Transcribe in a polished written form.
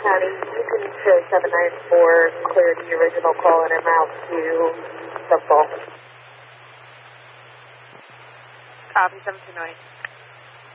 County, you can show 794 clear the original call and en route to the fall. Copy 729.